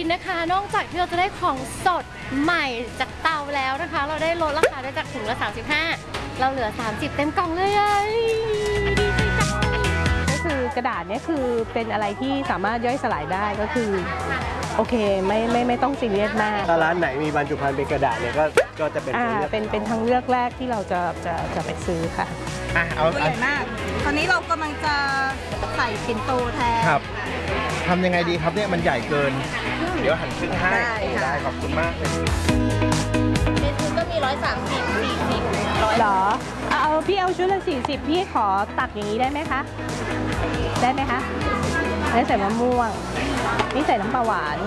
นนะคะนอกจากที่เราจะได้ของสดใหม่จากเตาแล้วนะคะเราได้ลดราคาได้จากถุงละ35เราเหลือ30เต็มกล่องเลยดีใจจังก็คือกระดาษเนี่ยคือเป็นอะไรที่สามารถย่อยสลายได้ก็คือโอเคไม่ต้องซีเรียสมากถ้าร้านไหนมีบรรจุภัณฑ์เป็นกระดาษเนี่ยก็จะเป็นเป็นทางเลือกแรกที่เราจะไปซื้อค่ะเอาใหญ่มากตอนนี้เรากำลังจะใส่ปิ่นโตแทนครับทำยังไงดีครับเนี่ยมันใหญ่เกินเดี๋ยวหั่นครึ่งให้ได้ขอบคุณมากเลยเมนูก็มี130 40 หรอพี่เอาชุดละ40พี่ขอตักอย่างนี้ได้ไหมคะได้ไหมคะได้ใส่มะม่วงนี่ใส่น้ำปลาหวาน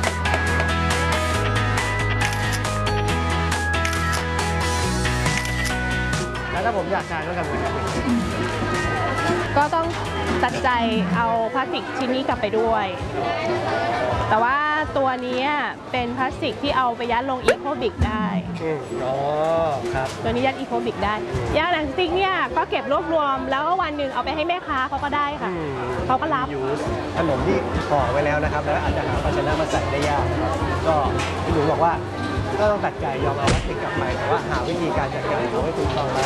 แล้วถ้าผมอยากทานก็ทำยังไงก็ต้องตัดใจเอาพลาสติกชิ้นนี้กลับไปด้วยแต่ว่าตัวนี้เป็นพลาสติกที่เอาไปยัดลงอีโคบิกได้ครับตัวนี้ยัดอีโคบิกได้ยางหนังสติ๊กเนี่ยก็เก็บรวบรวมแล้วก็วันหนึ่งเอาไปให้แม่ค้าเขาก็ได้ค่ะเขาก็รับขนมที่ห่อไว้แล้วนะครับแล้วอาจจะหาภาชนะมาใส่ได้ยากก็พี่หนูบอกว่าก็ต้องตัดใจยอมเอาพลาสติกกลับไปแต่ว่าหาวิธีการจัดการเอาให้ถูกต้องแล้ว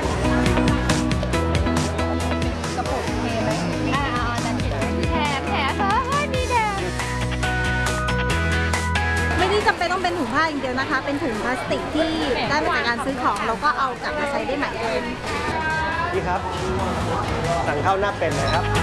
กระปุกเทไหมแถมมีแถมไม่ได้จำเป็นต้องเป็นถุงผ้าอย่างเดียวนะคะ เป็นถุงพลาสติกที่ได้มาจากการซื้อของเราก็เอากลับมาใช้ได้ใหม่เลยพี่ครับสั่งข้าวหน้าเป็ดเลยครับ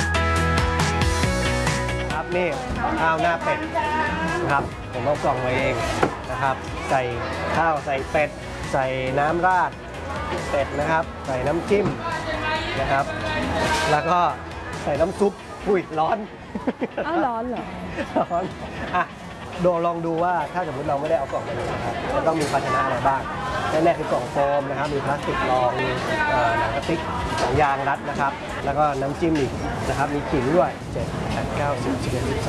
ครับนี่ข้าวหน้าเป็ดนะครับผมเอากล่องมาเองนะครับใส่ข้าวใส่เป็ดใส่น้ำราดเป็ดนะครับใส่น้ำจิ้มนะครับแล้วก็ใส่น้ำซุปอุ้ยร้อนร้อนเหรอร้อนลองดูว่าถ้าสมมติเราไม่ได้เอากล่องมาเลยนะครับจะต้องมีภาชนะอะไรบ้างแรกๆคือกล่องโฟมนะครับมีพลาสติกรองมีหนังกระติกของยางรัดนะครับแล้วก็น้ำจิ้มอีกนะครับมีขิงด้วย7 8 9 10 11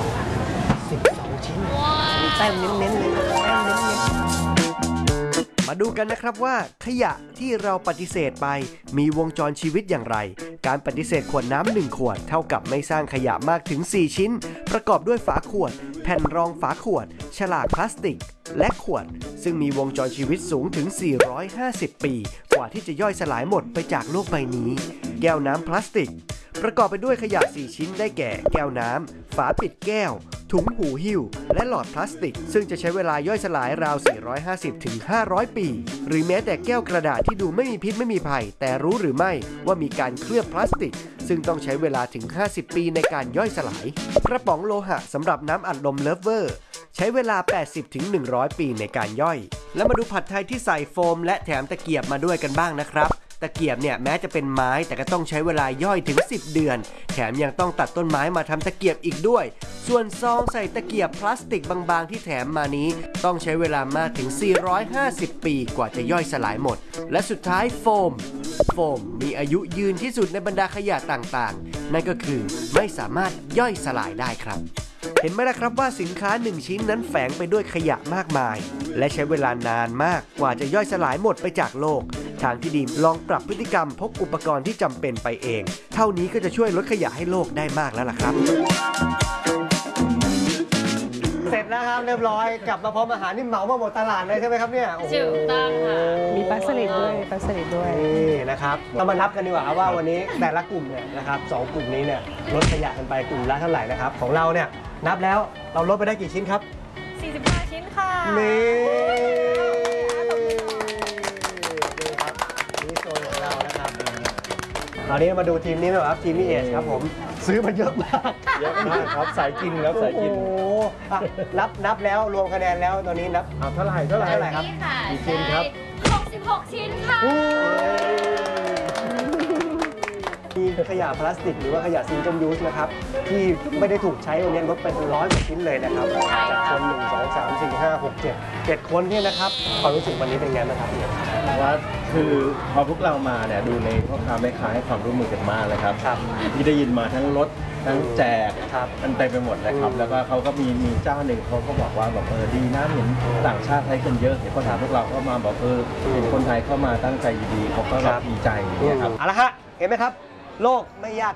12ชิ้นแต้มเน้นๆเลยแต้มเน้นๆมาดูกันนะครับว่าขยะที่เราปฏิเสธไปมีวงจรชีวิตอย่างไรการปฏิเสธขวดน้ำ1ขวดเท่ากับไม่สร้างขยะมากถึง4ชิ้นประกอบด้วยฝาขวดแผ่นรองฝาขวดฉลากพลาสติกและขวดซึ่งมีวงจรชีวิตสูงถึง450ปีกว่าที่จะย่อยสลายหมดไปจากโลกใบนี้แก้วน้ำพลาสติกประกอบไปด้วยขยะ4ชิ้นได้แก่แก้วน้ำฝาปิดแก้วถุงหูหิ้วและหลอดพลาสติกซึ่งจะใช้เวลาย่อยสลายราว450ถึง500ปีหรือแม้แต่แก้วกระดาษที่ดูไม่มีพิษไม่มีภัยแต่รู้หรือไม่ว่ามีการเคลือบพลาสติกซึ่งต้องใช้เวลาถึง50ปีในการย่อยสลายกระป๋องโลหะสำหรับน้ำอัดลมเลิฟเวอร์ใช้เวลา80ถึง100ปีในการย่อยแล้วมาดูผัดไทยที่ใส่โฟมและแถมตะเกียบมาด้วยกันบ้างนะครับตะเกียบเนี่ยแม้จะเป็นไม้แต่ก็ต้องใช้เวลาย่อยถึง10เดือนแถมยังต้องตัดต้นไม้มาทำตะเกียบอีกด้วยส่วนซองใส่ตะเกียบพลาสติกบางๆที่แถมมานี้ต้องใช้เวลามากถึง450ปีกว่าจะย่อยสลายหมดและสุดท้ายโฟมมีอายุยืนที่สุดในบรรดาขยะต่างๆนั่นก็คือไม่สามารถย่อยสลายได้ครับเห็นไหมล่ะครับว่าสินค้า1ชิ้นนั้นแฝงไปด้วยขยะมากมายและใช้เวลานานมากกว่าจะย่อยสลายหมดไปจากโลกทางที่ดีลองปรับพฤติกรรมพกอุปกรณ์ที่จำเป็นไปเองเท่านี้ก็จะช่วยลดขยะให้โลกได้มากแล้วล่ะครับเสร็จแล้วครับเรียบร้อยกลับมาพร้อมอาหารนี่เหมามาหมดตลาดเลยใช่ไหมครับเนี่ยถูกต้องค่ะมีปลาสลิดด้วยนี่นะครับเรามานับกันดีกว่าครับว่าวันนี้แต่ละกลุ่มเนี่ยนะครับ2กลุ่มนี้เนี่ยลดขยะกันไปกลุ่มละเท่าไหร่นะครับของเราเนี่ยนับแล้วเราลดไปได้กี่ชิ้นครับ 45ชิ้นค่ะนี่ครับนี่โซนของเรานะครับตอนนี้มาดูทีมนี้นะครับทีมนี้เอชครับผมซื้อมาเยอะมากครับสายกินครับสายกินโอ้โหนับแล้วรวมคะแนนแล้วตอนนี้นับเท่าไหร่ครับกี่ชิ้นครับ66ชิ้นค่ะมีขยะพลาสติกหรือว่าขยะซิงเกิลยูสนะครับที่ไม่ได้ถูกใช้วันนี้ลดไปเป็น100 กว่าชิ้นเลยนะครับจากคน1 2 3 4 5 6 7คนเนี่ยนะครับความรู้สึกวันนี้เป็นไงบ้างครับว่าคือพอพวกเรามาเนี่ยดูในพ่อค้าแม่ค้าให้ความร่วมมือกันมากเลยครับที่ได้ยินมาทั้งลดทั้งแจกมันเต็มไปหมดเลยครับแล้วก็เขาก็มีเจ้าหนึ่งเขาก็บอกว่าแบบดีนะเห็นต่างชาติใช้กันเยอะเห็นพ่อค้าพวกเราก็มาบอกเห็นคนไทยเข้ามาตั้งใจดีเขาก็แบบดีใจเนี่ยครับเอาละฮะเห็นไหมครับโลกไม่ยาก